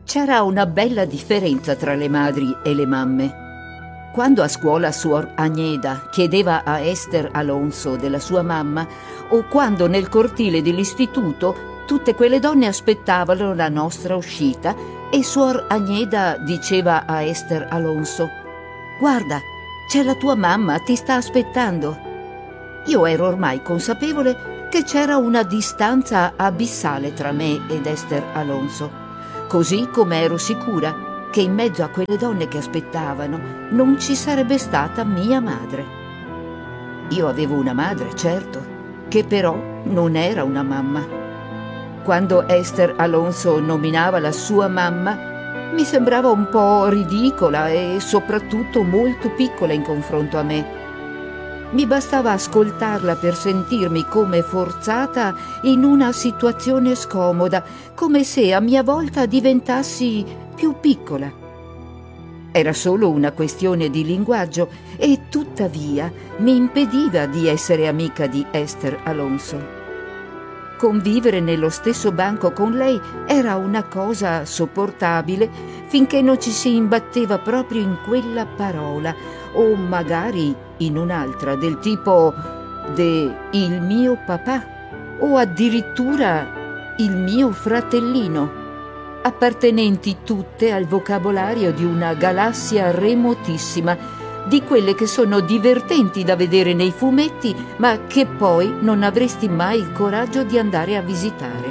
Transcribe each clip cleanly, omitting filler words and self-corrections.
C'era una bella differenza tra le madri e le mamme. Quando a scuola suor Agneda chiedeva a Esther Alonso della sua mamma, o quando nel cortile dell'istituto tutte quelle donne aspettavano la nostra uscita e suor Agneda diceva a Esther Alonso: «Guarda, c'è la tua mamma, ti sta aspettando». Io ero ormai consapevole che c'era una distanza abissale tra me ed Esther Alonso, così come ero sicura che in mezzo a quelle donne che aspettavano non ci sarebbe stata mia madre. Io avevo una madre, certo, che però non era una mamma. Quando Esther Alonso nominava la sua mamma, mi sembrava un po' ridicola e soprattutto molto piccola in confronto a me. Mi bastava ascoltarla per sentirmi come forzata in una situazione scomoda, come se a mia volta diventassi più piccola. Era solo una questione di linguaggio e tuttavia mi impediva di essere amica di Esther Alonso. Convivere nello stesso banco con lei era una cosa sopportabile finché non ci si imbatteva proprio in quella parola, o magari in un'altra del tipo il mio papà o addirittura il mio fratellino, appartenenti tutte al vocabolario di una galassia remotissima, di quelle che sono divertenti da vedere nei fumetti, ma che poi non avresti mai il coraggio di andare a visitare.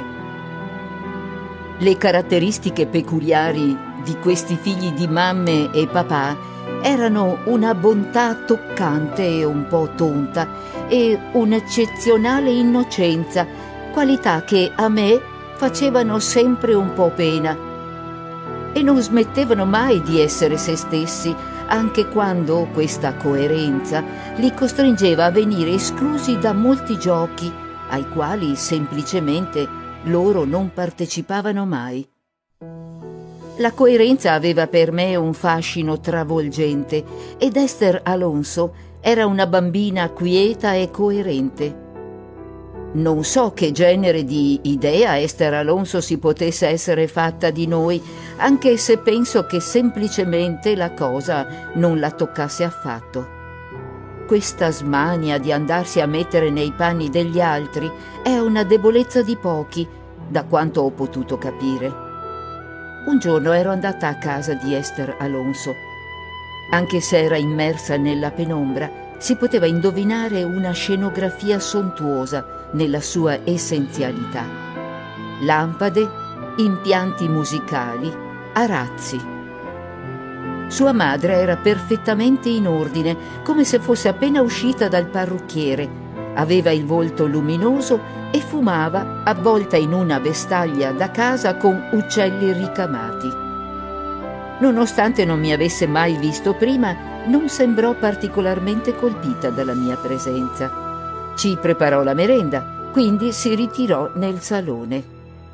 Le caratteristiche peculiari di questi figli di mamme e papà erano una bontà toccante e un po' tonta e un'eccezionale innocenza, qualità che a me facevano sempre un po' pena. E non smettevano mai di essere se stessi, anche quando questa coerenza li costringeva a venire esclusi da molti giochi ai quali semplicemente loro non partecipavano mai. La coerenza aveva per me un fascino travolgente ed Esther Alonso era una bambina quieta e coerente. Non so che genere di idea Esther Alonso si potesse essere fatta di noi, anche se penso che semplicemente la cosa non la toccasse affatto. Questa smania di andarsi a mettere nei panni degli altri è una debolezza di pochi, da quanto ho potuto capire. Un giorno ero andata a casa di Esther Alonso. Anche se era immersa nella penombra, si poteva indovinare una scenografia sontuosa nella sua essenzialità. Lampade, impianti musicali, arazzi. Sua madre era perfettamente in ordine, come se fosse appena uscita dal parrucchiere. Aveva il volto luminoso e fumava, avvolta in una vestaglia da casa con uccelli ricamati. Nonostante non mi avesse mai visto prima, non sembrò particolarmente colpita dalla mia presenza. Ci preparò la merenda, quindi si ritirò nel salone.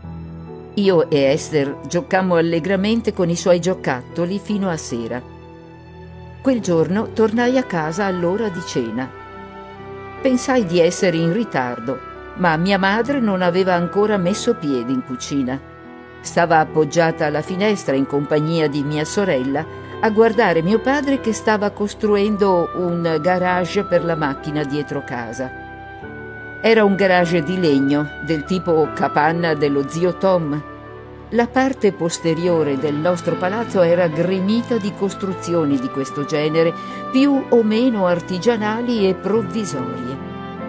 Io e Esther giocammo allegramente con i suoi giocattoli fino a sera. Quel giorno tornai a casa all'ora di cena. Pensai di essere in ritardo, ma mia madre non aveva ancora messo piede in cucina. Stava appoggiata alla finestra in compagnia di mia sorella a guardare mio padre che stava costruendo un garage per la macchina dietro casa. Era un garage di legno, del tipo capanna dello zio Tom. La parte posteriore del nostro palazzo era gremita di costruzioni di questo genere, più o meno artigianali e provvisorie.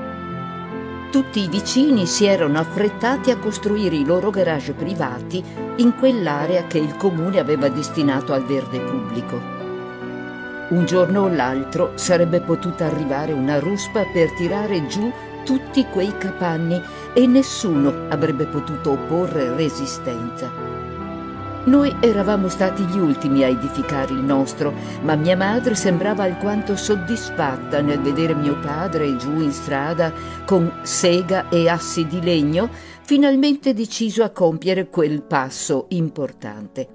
Tutti i vicini si erano affrettati a costruire i loro garage privati in quell'area che il comune aveva destinato al verde pubblico. Un giorno o l'altro sarebbe potuta arrivare una ruspa per tirare giù tutti quei capanni e nessuno avrebbe potuto opporre resistenza. Noi eravamo stati gli ultimi a edificare il nostro, ma mia madre sembrava alquanto soddisfatta nel vedere mio padre giù in strada con sega e assi di legno, finalmente deciso a compiere quel passo importante.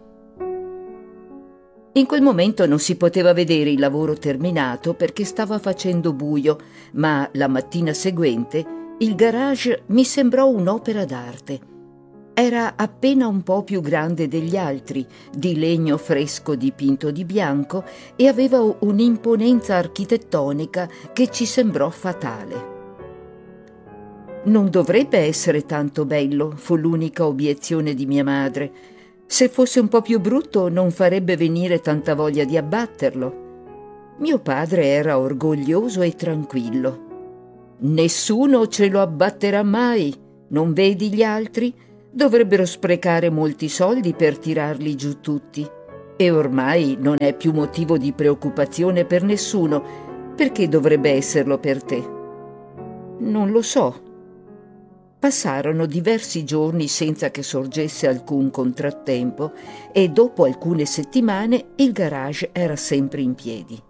In quel momento non si poteva vedere il lavoro terminato perché stava facendo buio, ma la mattina seguente il garage mi sembrò un'opera d'arte. Era appena un po' più grande degli altri, di legno fresco dipinto di bianco, e aveva un'imponenza architettonica che ci sembrò fatale. «Non dovrebbe essere tanto bello», fu l'unica obiezione di mia madre. «Se fosse un po' più brutto non farebbe venire tanta voglia di abbatterlo». Mio padre era orgoglioso e tranquillo. «Nessuno ce lo abbatterà mai, non vedi gli altri? Dovrebbero sprecare molti soldi per tirarli giù tutti. E ormai non è più motivo di preoccupazione per nessuno. Perché dovrebbe esserlo per te?» «Non lo so». Passarono diversi giorni senza che sorgesse alcun contrattempo e dopo alcune settimane il garage era sempre in piedi.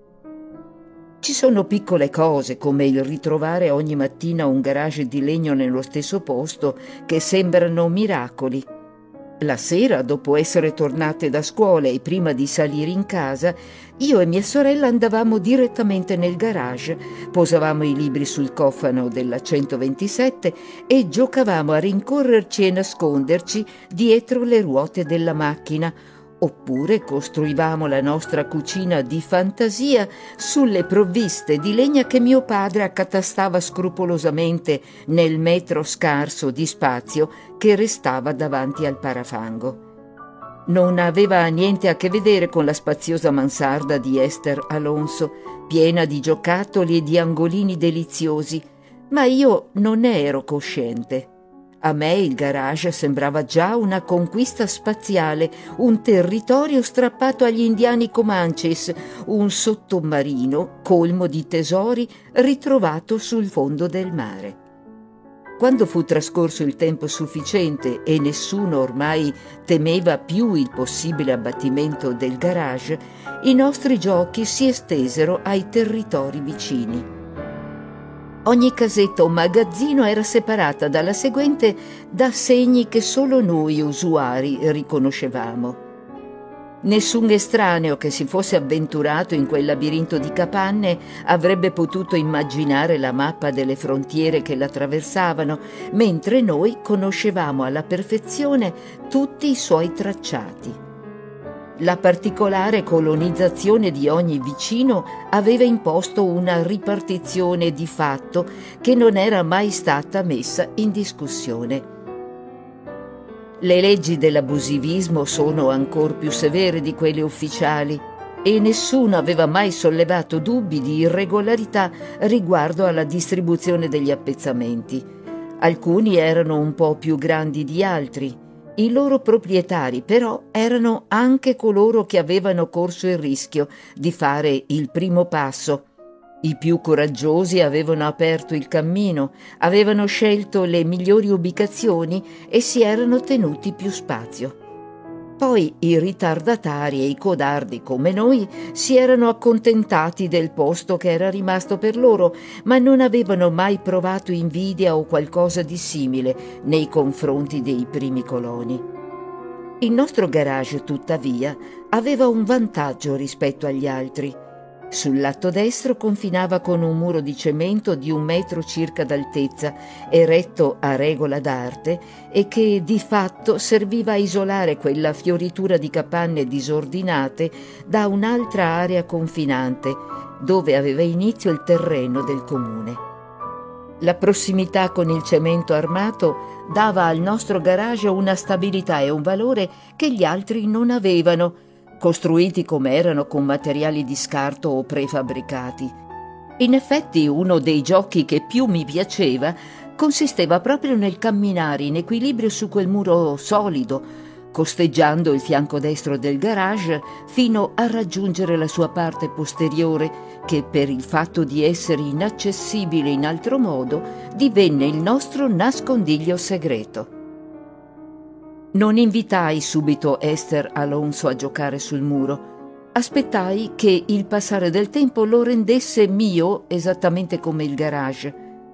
Ci sono piccole cose, come il ritrovare ogni mattina un garage di legno nello stesso posto, che sembrano miracoli. La sera, dopo essere tornate da scuola e prima di salire in casa, io e mia sorella andavamo direttamente nel garage, posavamo i libri sul cofano della 127 e giocavamo a rincorrerci e nasconderci dietro le ruote della macchina, oppure costruivamo la nostra cucina di fantasia sulle provviste di legna che mio padre accatastava scrupolosamente nel metro scarso di spazio che restava davanti al parafango. Non aveva niente a che vedere con la spaziosa mansarda di Esther Alonso, piena di giocattoli e di angolini deliziosi, ma io non ne ero cosciente. A me il garage sembrava già una conquista spaziale, un territorio strappato agli indiani Comanches, un sottomarino colmo di tesori ritrovato sul fondo del mare. Quando fu trascorso il tempo sufficiente e nessuno ormai temeva più il possibile abbattimento del garage, i nostri giochi si estesero ai territori vicini. Ogni casetta o magazzino era separata dalla seguente da segni che solo noi usuari riconoscevamo. Nessun estraneo che si fosse avventurato in quel labirinto di capanne avrebbe potuto immaginare la mappa delle frontiere che l'attraversavano, mentre noi conoscevamo alla perfezione tutti i suoi tracciati. La particolare colonizzazione di ogni vicino aveva imposto una ripartizione di fatto che non era mai stata messa in discussione. Le leggi dell'abusivismo sono ancor più severe di quelle ufficiali e nessuno aveva mai sollevato dubbi di irregolarità riguardo alla distribuzione degli appezzamenti. Alcuni erano un po' più grandi di altri. I loro proprietari, però, erano anche coloro che avevano corso il rischio di fare il primo passo. I più coraggiosi avevano aperto il cammino, avevano scelto le migliori ubicazioni e si erano tenuti più spazio. Poi i ritardatari e i codardi come noi si erano accontentati del posto che era rimasto per loro, ma non avevano mai provato invidia o qualcosa di simile nei confronti dei primi coloni. Il nostro garage, tuttavia, aveva un vantaggio rispetto agli altri. Sul lato destro confinava con un muro di cemento di 1 metro circa d'altezza, eretto a regola d'arte e che di fatto serviva a isolare quella fioritura di capanne disordinate da un'altra area confinante, dove aveva inizio il terreno del comune. La prossimità con il cemento armato dava al nostro garage una stabilità e un valore che gli altri non avevano, costruiti come erano con materiali di scarto o prefabbricati. In effetti uno dei giochi che più mi piaceva consisteva proprio nel camminare in equilibrio su quel muro solido, costeggiando il fianco destro del garage fino a raggiungere la sua parte posteriore, che per il fatto di essere inaccessibile in altro modo divenne il nostro nascondiglio segreto. Non invitai subito Esther Alonso a giocare sul muro. Aspettai che il passare del tempo lo rendesse mio esattamente come il garage.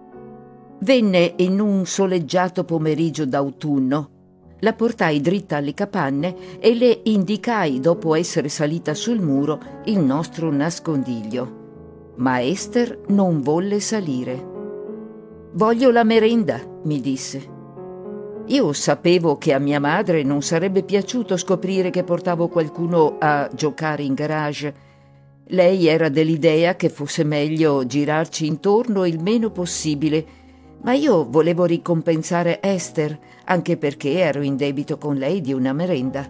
Venne in un soleggiato pomeriggio d'autunno. La portai dritta alle capanne e le indicai, dopo essere salita sul muro, il nostro nascondiglio. Ma Esther non volle salire. «Voglio la merenda», mi disse. Io sapevo che a mia madre non sarebbe piaciuto scoprire che portavo qualcuno a giocare in garage. Lei era dell'idea che fosse meglio girarci intorno il meno possibile, ma io volevo ricompensare Esther, anche perché ero in debito con lei di una merenda.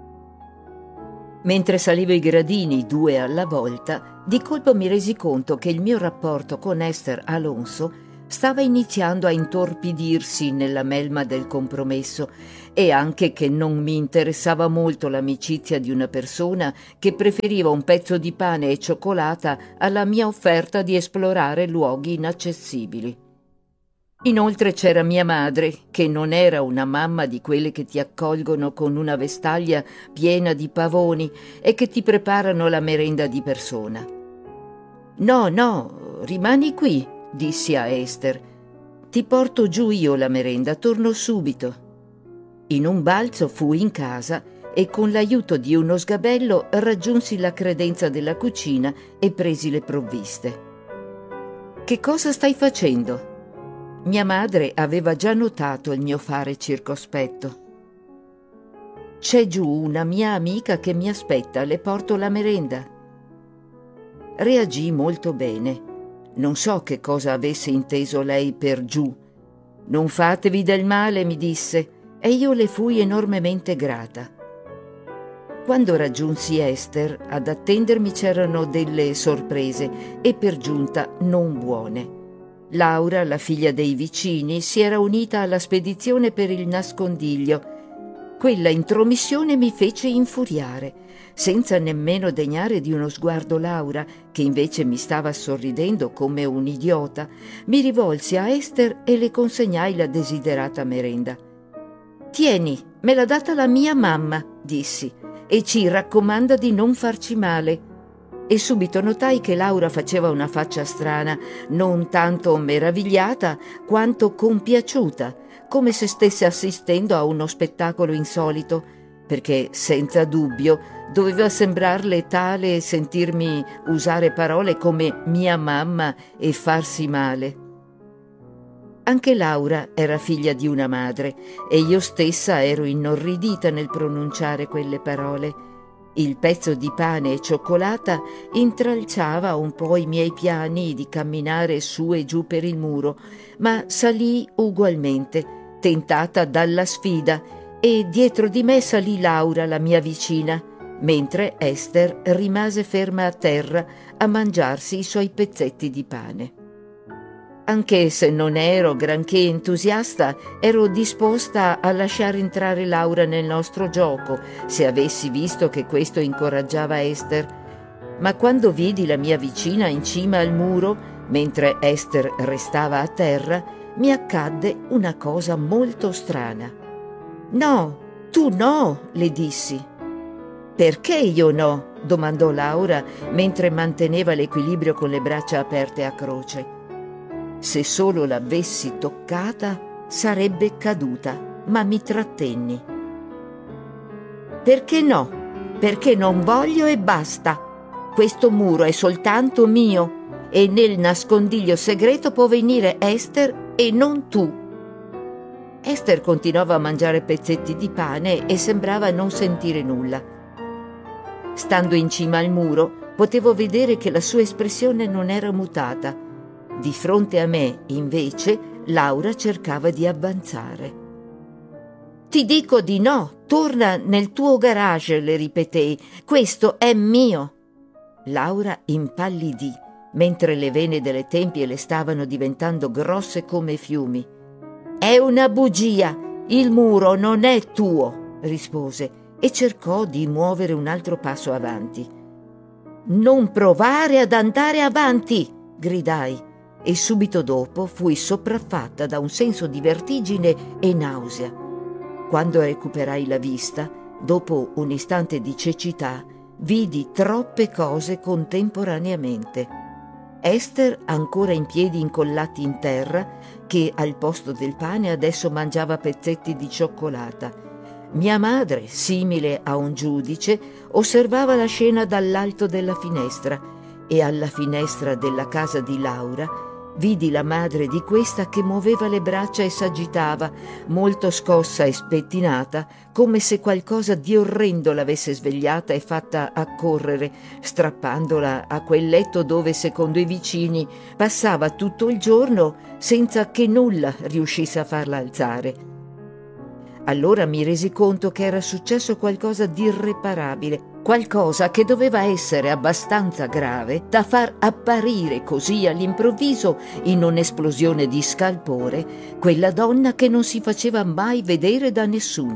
Mentre salivo i gradini 2 alla volta, di colpo mi resi conto che il mio rapporto con Esther Alonso stava iniziando a intorpidirsi nella melma del compromesso e anche che non mi interessava molto l'amicizia di una persona che preferiva un pezzo di pane e cioccolata alla mia offerta di esplorare luoghi inaccessibili. Inoltre c'era mia madre, che non era una mamma di quelle che ti accolgono con una vestaglia piena di pavoni e che ti preparano la merenda di persona. «No, no, rimani qui», dissi a Esther. «Ti porto giù io la merenda, torno subito». In un balzo fui in casa e con l'aiuto di uno sgabello raggiunsi la credenza della cucina e presi le provviste. «Che cosa stai facendo?» Mia madre aveva già notato il mio fare circospetto. «C'è giù una mia amica che mi aspetta, le porto la merenda». Reagii molto bene. Non so che cosa avesse inteso lei per giù. «Non fatevi del male», mi disse, e io le fui enormemente grata. Quando raggiunsi Esther, ad attendermi c'erano delle sorprese e per giunta non buone. Laura, la figlia dei vicini, si era unita alla spedizione per il nascondiglio. Quella intromissione mi fece infuriare. Senza nemmeno degnare di uno sguardo Laura, che invece mi stava sorridendo come un idiota, mi rivolsi a Esther e le consegnai la desiderata merenda. «Tieni, me l'ha data la mia mamma», dissi, «e ci raccomanda di non farci male». E subito notai che Laura faceva una faccia strana, non tanto meravigliata quanto compiaciuta, come se stesse assistendo a uno spettacolo insolito, perché senza dubbio doveva sembrarle tale sentirmi usare parole come mia mamma e farsi male. Anche Laura era figlia di una madre e io stessa ero inorridita nel pronunciare quelle parole. Il pezzo di pane e cioccolata intralciava un po' i miei piani di camminare su e giù per il muro, ma salii ugualmente, tentata dalla sfida, e dietro di me salì Laura, la mia vicina, mentre Esther rimase ferma a terra a mangiarsi i suoi pezzetti di pane. Anche se non ero granché entusiasta, ero disposta a lasciare entrare Laura nel nostro gioco, se avessi visto che questo incoraggiava Esther. Ma quando vidi la mia vicina in cima al muro, mentre Esther restava a terra, mi accadde una cosa molto strana. «No, tu no», le dissi. «Perché io no?» domandò Laura, mentre manteneva l'equilibrio con le braccia aperte a croce. Se solo l'avessi toccata sarebbe caduta, ma mi trattenni. «Perché no? Perché non voglio e basta. Questo muro è soltanto mio e nel nascondiglio segreto può venire Esther e non tu». Esther continuava a mangiare pezzetti di pane e sembrava non sentire nulla. Stando in cima al muro, potevo vedere che la sua espressione non era mutata. Di fronte a me, invece, Laura cercava di avanzare. «Ti dico di no, torna nel tuo garage», le ripetei, «questo è mio». Laura impallidì, mentre le vene delle tempie le stavano diventando grosse come fiumi. «È una bugia, il muro non è tuo», rispose, e cercò di muovere un altro passo avanti. «Non provare ad andare avanti», gridai, e subito dopo fui sopraffatta da un senso di vertigine e nausea. Quando recuperai la vista, dopo un istante di cecità, vidi troppe cose contemporaneamente. Esther ancora in piedi incollati in terra, che al posto del pane adesso mangiava pezzetti di cioccolata. Mia madre, simile a un giudice, osservava la scena dall'alto della finestra, e alla finestra della casa di Laura Vidi la madre di questa che muoveva le braccia e s'agitava, molto scossa e spettinata, come se qualcosa di orrendo l'avesse svegliata e fatta accorrere, strappandola a quel letto dove, secondo i vicini, passava tutto il giorno senza che nulla riuscisse a farla alzare. Allora mi resi conto che era successo qualcosa di irreparabile, qualcosa che doveva essere abbastanza grave da far apparire così all'improvviso, in un'esplosione di scalpore, quella donna che non si faceva mai vedere da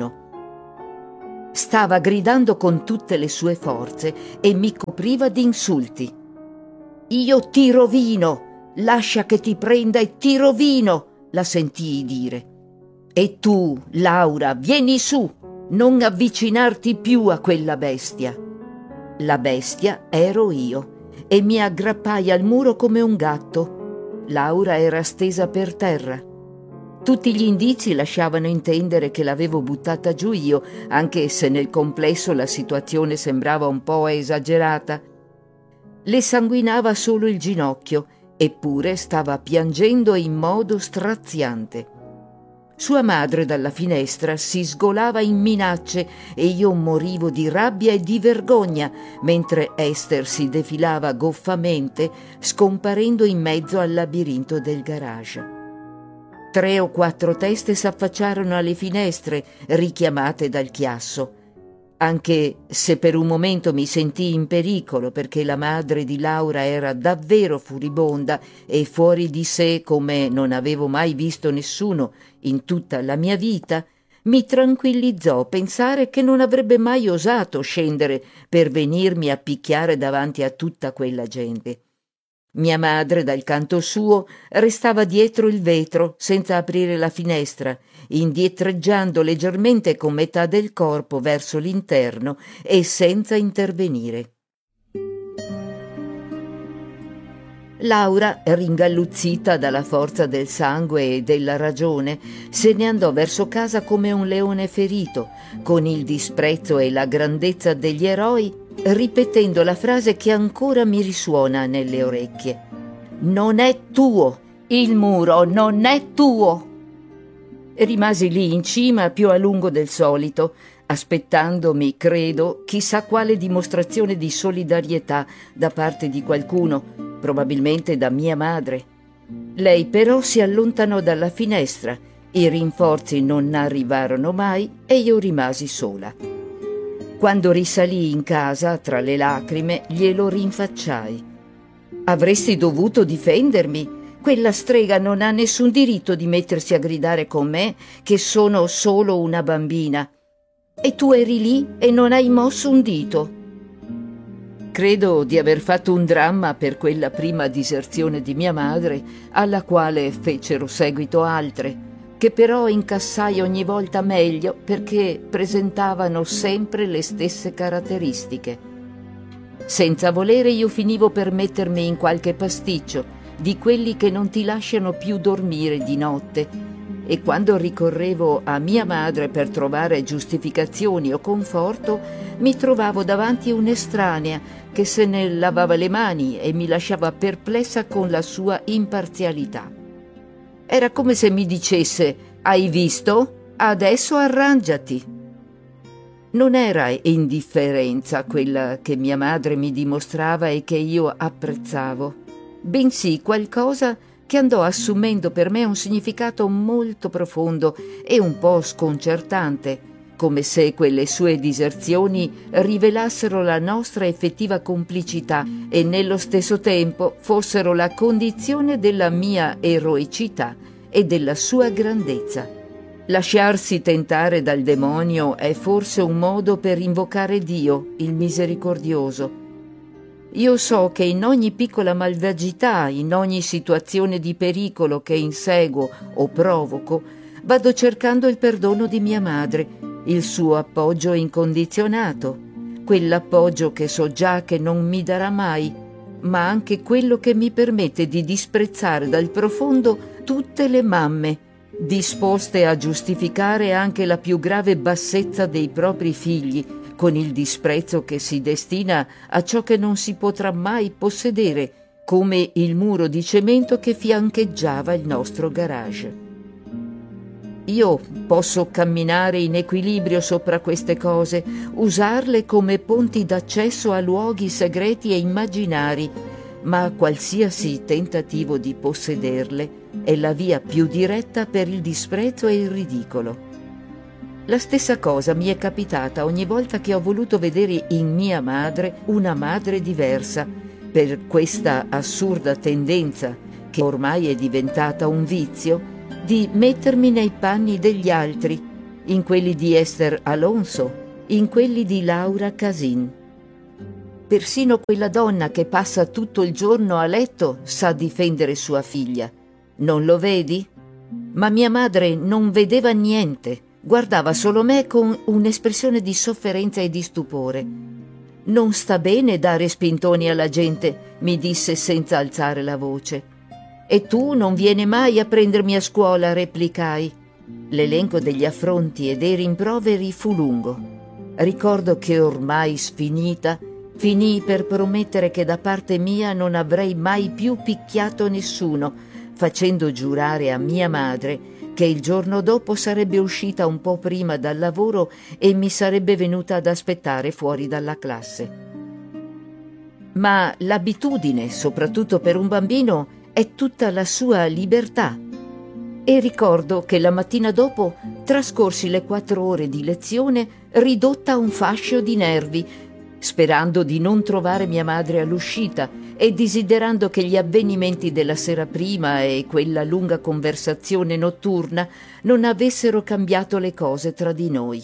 nessuno. Stava gridando con tutte le sue forze e mi copriva di insulti. «Io ti rovino! Lascia che ti prenda e ti rovino!» la sentii dire. «E tu, Laura, vieni su! Non avvicinarti più a quella bestia!» La bestia ero io e mi aggrappai al muro come un gatto. Laura era stesa per terra. Tutti gli indizi lasciavano intendere che l'avevo buttata giù io, anche se nel complesso la situazione sembrava un po' esagerata. Le sanguinava solo il ginocchio, eppure stava piangendo in modo straziante. Sua madre dalla finestra si sgolava in minacce e io morivo di rabbia e di vergogna, mentre Esther si defilava goffamente, scomparendo in mezzo al labirinto del garage. 3 o 4 teste s'affacciarono alle finestre, richiamate dal chiasso. Anche se per un momento mi sentii in pericolo perché la madre di Laura era davvero furibonda e fuori di sé come non avevo mai visto nessuno in tutta la mia vita, mi tranquillizzò pensare che non avrebbe mai osato scendere per venirmi a picchiare davanti a tutta quella gente. Mia madre, dal canto suo, restava dietro il vetro, senza aprire la finestra, indietreggiando leggermente con metà del corpo verso l'interno e senza intervenire. Laura, ringalluzzita dalla forza del sangue e della ragione, se ne andò verso casa come un leone ferito, con il disprezzo e la grandezza degli eroi, ripetendo la frase che ancora mi risuona nelle orecchie. «Non è tuo! Il muro non è tuo!» Rimasi lì in cima più a lungo del solito, aspettandomi, credo, chissà quale dimostrazione di solidarietà da parte di qualcuno, probabilmente da mia madre. Lei però si allontanò dalla finestra, i rinforzi non arrivarono mai e io rimasi sola. Quando risalii in casa, tra le lacrime, glielo rinfacciai. «Avresti dovuto difendermi. Quella strega non ha nessun diritto di mettersi a gridare con me che sono solo una bambina. E tu eri lì e non hai mosso un dito». Credo di aver fatto un dramma per quella prima diserzione di mia madre, alla quale fecero seguito altre, che però incassai ogni volta meglio perché presentavano sempre le stesse caratteristiche. Senza volere io finivo per mettermi in qualche pasticcio, di quelli che non ti lasciano più dormire di notte, e quando ricorrevo a mia madre per trovare giustificazioni o conforto, mi trovavo davanti un'estranea che se ne lavava le mani e mi lasciava perplessa con la sua imparzialità. Era come se mi dicesse: «Hai visto? Adesso arrangiati». Non era indifferenza quella che mia madre mi dimostrava e che io apprezzavo, bensì qualcosa che andò assumendo per me un significato molto profondo e un po' sconcertante, come se quelle sue diserzioni rivelassero la nostra effettiva complicità e nello stesso tempo fossero la condizione della mia eroicità e della sua grandezza. Lasciarsi tentare dal demonio è forse un modo per invocare Dio, il misericordioso. Io so che in ogni piccola malvagità, in ogni situazione di pericolo che inseguo o provoco, vado cercando il perdono di mia madre, il suo appoggio incondizionato, quell'appoggio che so già che non mi darà mai, ma anche quello che mi permette di disprezzare dal profondo tutte le mamme, disposte a giustificare anche la più grave bassezza dei propri figli, con il disprezzo che si destina a ciò che non si potrà mai possedere, come il muro di cemento che fiancheggiava il nostro garage. Io posso camminare in equilibrio sopra queste cose, usarle come ponti d'accesso a luoghi segreti e immaginari, ma qualsiasi tentativo di possederle è la via più diretta per il disprezzo e il ridicolo. La stessa cosa mi è capitata ogni volta che ho voluto vedere in mia madre una madre diversa, per questa assurda tendenza, che ormai è diventata un vizio, di mettermi nei panni degli altri, in quelli di Esther Alonso, in quelli di Laura Casin. Persino quella donna che passa tutto il giorno a letto sa difendere sua figlia. Non lo vedi? Ma mia madre non vedeva niente, guardava solo me con un'espressione di sofferenza e di stupore. «Non sta bene dare spintoni alla gente», mi disse senza alzare la voce. «E tu non vieni mai a prendermi a scuola», replicai. L'elenco degli affronti e dei rimproveri fu lungo. Ricordo che ormai sfinita, finii per promettere che da parte mia non avrei mai più picchiato nessuno, facendo giurare a mia madre che il giorno dopo sarebbe uscita un po' prima dal lavoro e mi sarebbe venuta ad aspettare fuori dalla classe. Ma l'abitudine, soprattutto per un bambino, è tutta la sua libertà. E ricordo che la mattina dopo trascorsi le 4 ore di lezione ridotta a un fascio di nervi, sperando di non trovare mia madre all'uscita e desiderando che gli avvenimenti della sera prima e quella lunga conversazione notturna non avessero cambiato le cose tra di noi.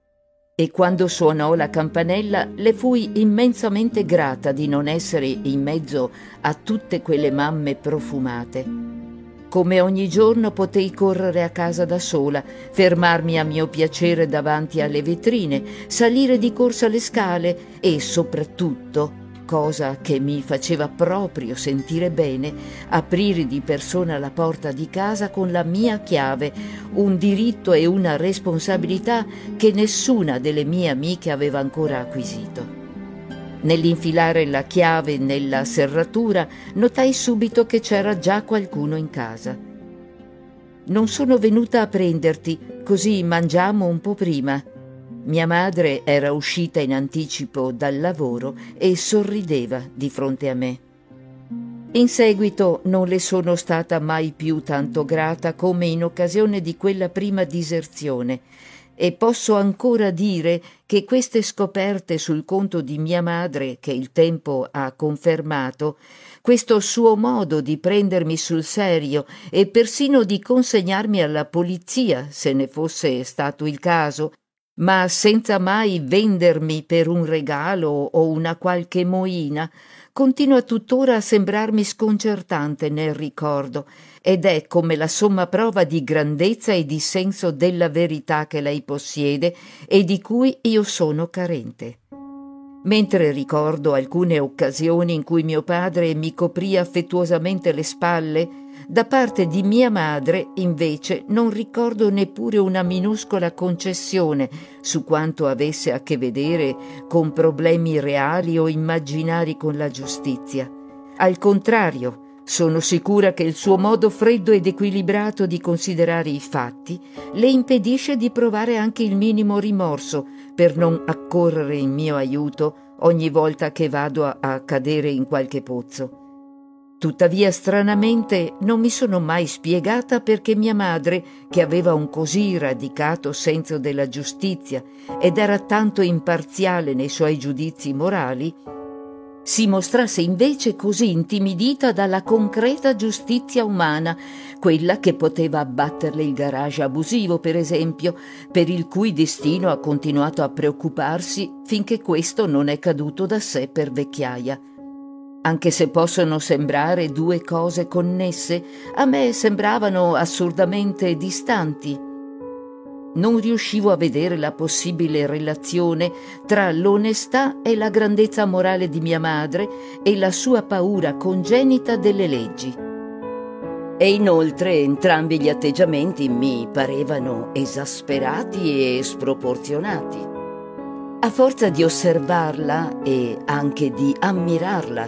E quando suonò la campanella le fui immensamente grata di non essere in mezzo a tutte quelle mamme profumate. Come ogni giorno potei correre a casa da sola, fermarmi a mio piacere davanti alle vetrine, salire di corsa le scale e soprattutto, cosa che mi faceva proprio sentire bene, aprire di persona la porta di casa con la mia chiave, un diritto e una responsabilità che nessuna delle mie amiche aveva ancora acquisito. Nell'infilare la chiave nella serratura notai subito che c'era già qualcuno in casa. «Non sono venuta a prenderti, così mangiamo un po' prima». Mia madre era uscita in anticipo dal lavoro e sorrideva di fronte a me. In seguito non le sono stata mai più tanto grata come in occasione di quella prima diserzione, e posso ancora dire che queste scoperte sul conto di mia madre, che il tempo ha confermato, questo suo modo di prendermi sul serio e persino di consegnarmi alla polizia, se ne fosse stato il caso, ma senza mai vendermi per un regalo o una qualche moina, continua tuttora a sembrarmi sconcertante nel ricordo, ed è come la somma prova di grandezza e di senso della verità che lei possiede e di cui io sono carente. Mentre ricordo alcune occasioni in cui mio padre mi coprì affettuosamente le spalle, da parte di mia madre, invece, non ricordo neppure una minuscola concessione su quanto avesse a che vedere con problemi reali o immaginari con la giustizia. Al contrario, sono sicura che il suo modo freddo ed equilibrato di considerare i fatti le impedisce di provare anche il minimo rimorso per non accorrere in mio aiuto ogni volta che vado a cadere in qualche pozzo. Tuttavia, stranamente, non mi sono mai spiegata perché mia madre, che aveva un così radicato senso della giustizia ed era tanto imparziale nei suoi giudizi morali, si mostrasse invece così intimidita dalla concreta giustizia umana, quella che poteva abbatterle il garage abusivo, per esempio, per il cui destino ha continuato a preoccuparsi finché questo non è caduto da sé per vecchiaia. Anche se possono sembrare 2 cose connesse, a me sembravano assurdamente distanti. Non riuscivo a vedere la possibile relazione tra l'onestà e la grandezza morale di mia madre e la sua paura congenita delle leggi. E inoltre entrambi gli atteggiamenti mi parevano esasperati e sproporzionati. A forza di osservarla e anche di ammirarla,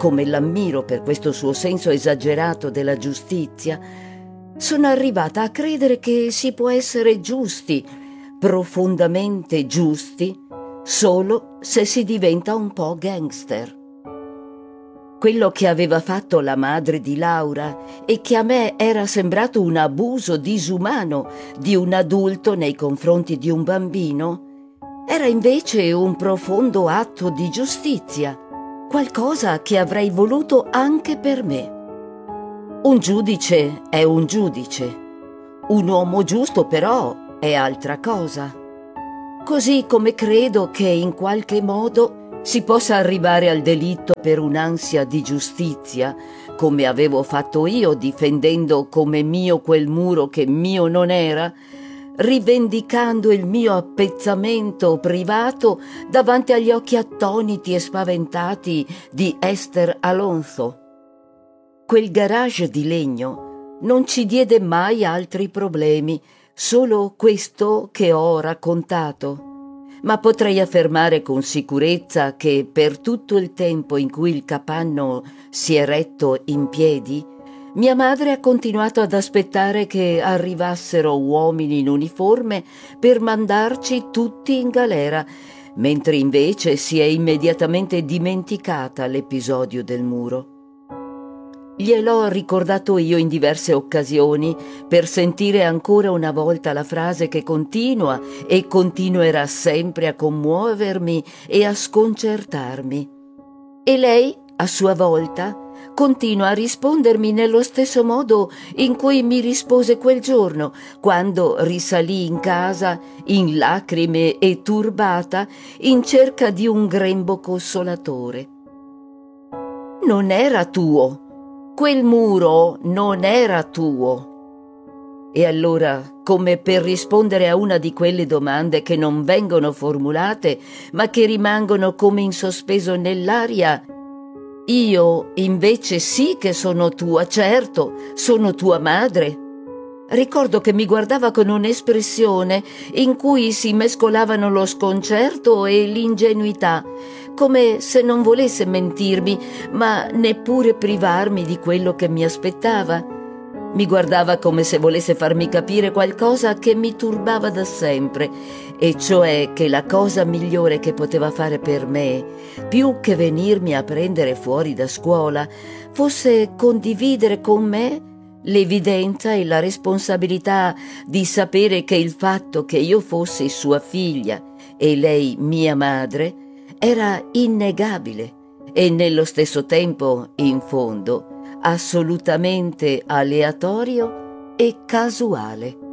come l'ammiro per questo suo senso esagerato della giustizia, sono arrivata a credere che si può essere giusti, profondamente giusti, solo se si diventa un po' gangster. Quello che aveva fatto la madre di Laura e che a me era sembrato un abuso disumano di un adulto nei confronti di un bambino, era invece un profondo atto di giustizia, qualcosa che avrei voluto anche per me. Un giudice è un giudice, un uomo giusto però è altra cosa. Così come credo che in qualche modo si possa arrivare al delitto per un'ansia di giustizia, come avevo fatto io difendendo come mio quel muro che mio non era, rivendicando il mio appezzamento privato davanti agli occhi attoniti e spaventati di Esther Alonso. Quel garage di legno non ci diede mai altri problemi, solo questo che ho raccontato. Ma potrei affermare con sicurezza che per tutto il tempo in cui il capanno si è retto in piedi, mia madre ha continuato ad aspettare che arrivassero uomini in uniforme per mandarci tutti in galera, mentre invece si è immediatamente dimenticata l'episodio del muro. Gliel'ho ricordato io in diverse occasioni per sentire ancora una volta la frase che continua e continuerà sempre a commuovermi e a sconcertarmi. E lei, a sua volta, continua a rispondermi nello stesso modo in cui mi rispose quel giorno, quando risalì in casa, in lacrime e turbata, in cerca di un grembo consolatore. Non era tuo. Quel muro non era tuo. E allora, come per rispondere a una di quelle domande che non vengono formulate, ma che rimangono come in sospeso nell'aria, io invece sì che sono tua, certo, sono tua madre. Ricordo che mi guardava con un'espressione in cui si mescolavano lo sconcerto e l'ingenuità, come se non volesse mentirmi, ma neppure privarmi di quello che mi aspettava. Mi guardava come se volesse farmi capire qualcosa che mi turbava da sempre, e cioè che la cosa migliore che poteva fare per me, più che venirmi a prendere fuori da scuola, fosse condividere con me l'evidenza e la responsabilità di sapere che il fatto che io fossi sua figlia e lei mia madre era innegabile e nello stesso tempo, in fondo, assolutamente aleatorio e casuale.